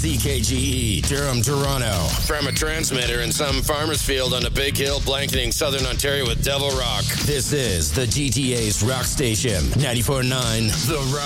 CKGE, Durham, Toronto. From a transmitter in some farmer's field on a big hill blanketing southern Ontario with Devil Rock. This is the GTA's rock station, 94.9 The Rock.